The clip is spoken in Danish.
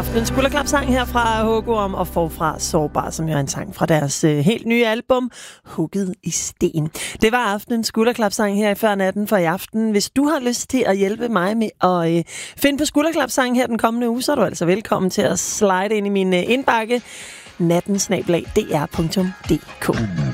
Aftens skulderklapsang her fra Hugorm og forfra Sårbar, som jo er en sang fra deres helt nye album, Hugget i sten. Det var aftens skulderklapsang her i Før Natten for i aften. Hvis du har lyst til at hjælpe mig med at finde på skulderklapsang her den kommende uge, så er du altså velkommen til at slide ind i min indbakke natten@dr.dk.